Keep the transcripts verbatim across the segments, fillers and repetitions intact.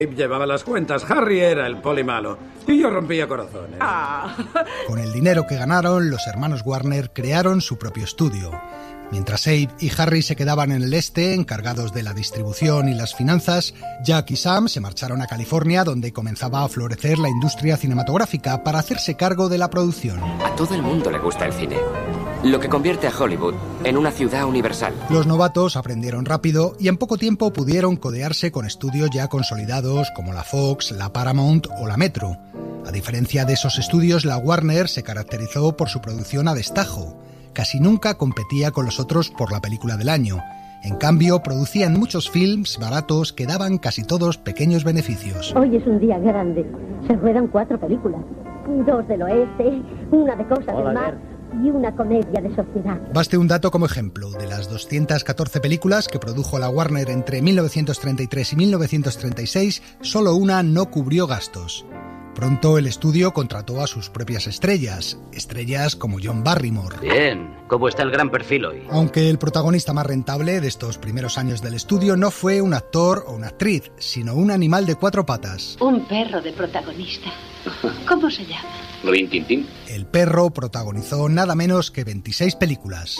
Llevaba las cuentas, Harry era el poli malo y yo rompía corazones. Ah. Con el dinero que ganaron, los hermanos Warner crearon su propio estudio. Mientras Abe y Harry se quedaban en el este, encargados de la distribución y las finanzas, Jack y Sam se marcharon a California, donde comenzaba a florecer la industria cinematográfica, para hacerse cargo de la producción. A todo el mundo le gusta el cine, lo que convierte a Hollywood en una ciudad universal. Los novatos aprendieron rápido y en poco tiempo pudieron codearse con estudios ya consolidados como la Fox, la Paramount o la Metro. A diferencia de esos estudios, la Warner se caracterizó por su producción a destajo. Casi nunca competía con los otros por la película del año. En cambio, producían muchos films baratos que daban casi todos pequeños beneficios. Hoy es un día grande. Se ruedan cuatro películas. Dos del oeste, una de cosas del mar y una comedia de sociedad. Baste un dato como ejemplo. De las doscientas catorce películas que produjo la Warner entre mil novecientos treinta y tres y mil novecientos treinta y seis, solo una no cubrió gastos. Pronto el estudio contrató a sus propias estrellas, estrellas como John Barrymore. Bien, ¿cómo está el gran perfil hoy? Aunque el protagonista más rentable de estos primeros años del estudio no fue un actor o una actriz, sino un animal de cuatro patas. Un perro de protagonista. ¿Cómo se llama? Rin Tin Tin. El perro protagonizó nada menos que veintiséis películas.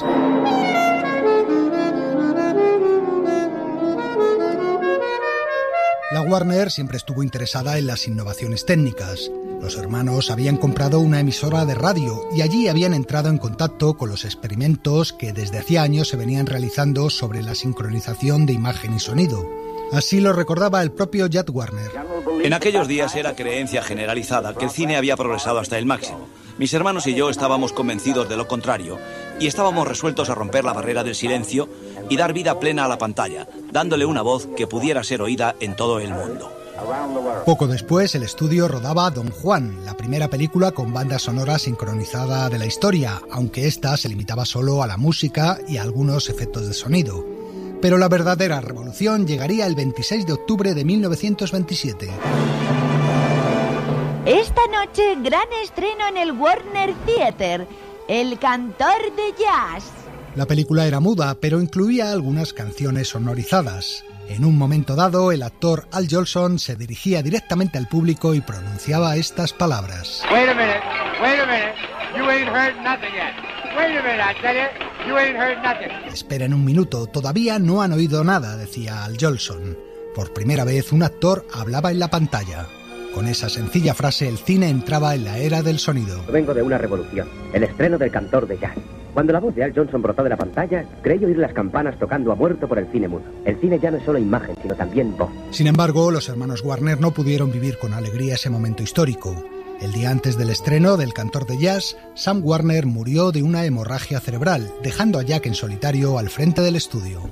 La Warner siempre estuvo interesada en las innovaciones técnicas. Los hermanos habían comprado una emisora de radio y allí habían entrado en contacto con los experimentos que desde hacía años se venían realizando sobre la sincronización de imagen y sonido. Así lo recordaba el propio Jack Warner. En aquellos días era creencia generalizada que el cine había progresado hasta el máximo. Mis hermanos y yo estábamos convencidos de lo contrario y estábamos resueltos a romper la barrera del silencio y dar vida plena a la pantalla, dándole una voz que pudiera ser oída en todo el mundo. Poco después, el estudio rodaba Don Juan, la primera película con banda sonora sincronizada de la historia, aunque esta se limitaba solo a la música y a algunos efectos de sonido. Pero la verdadera revolución llegaría el veintiséis de octubre de mil novecientos veintisiete. Esta noche, gran estreno en el Warner Theater, El cantor de jazz. La película era muda, pero incluía algunas canciones sonorizadas. En un momento dado, el actor Al Jolson se dirigía directamente al público y pronunciaba estas palabras. Wait a minute, wait a minute, you ain't heard nothing yet. Wait a minute, I tell you, you ain't heard nothing. Esperen un minuto, todavía no han oído nada, decía Al Jolson. Por primera vez, un actor hablaba en la pantalla. Con esa sencilla frase, el cine entraba en la era del sonido. Vengo de una revolución, el estreno del cantor de jazz. Cuando la voz de Al Jolson brotó de la pantalla, creí oír las campanas tocando a muerto por el cine mudo. El cine ya no es solo imagen, sino también voz. Sin embargo, los hermanos Warner no pudieron vivir con alegría ese momento histórico. El día antes del estreno del cantor de jazz, Sam Warner murió de una hemorragia cerebral, dejando a Jack en solitario al frente del estudio.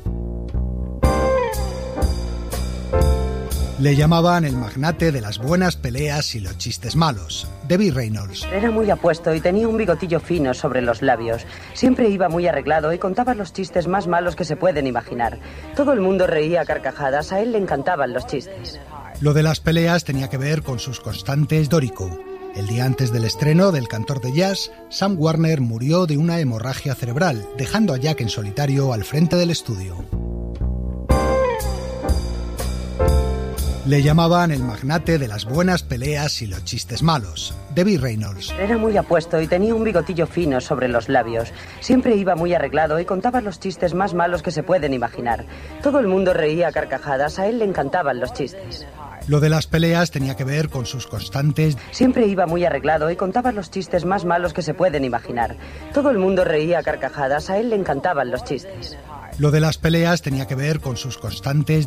Le llamaban el magnate de las buenas peleas y los chistes malos, Debbie Reynolds. Era muy apuesto y tenía un bigotillo fino sobre los labios. Siempre iba muy arreglado y contaba los chistes más malos que se pueden imaginar. Todo el mundo reía a carcajadas, a él le encantaban los chistes. Lo de las peleas tenía que ver con sus constantes Dórico. El día antes del estreno del cantor de jazz, Sam Warner murió de una hemorragia cerebral, dejando a Jack en solitario al frente del estudio. Le llamaban el magnate de las buenas peleas y los chistes malos, Debbie Reynolds. Era muy apuesto y tenía un bigotillo fino sobre los labios. Siempre iba muy arreglado y contaba los chistes más malos que se pueden imaginar. Todo el mundo reía a carcajadas, a él le encantaban los chistes. Lo de las peleas tenía que ver con sus constantes... Siempre iba muy arreglado y contaba los chistes más malos que se pueden imaginar. Todo el mundo reía a carcajadas, a él le encantaban los chistes. Lo de las peleas tenía que ver con sus constantes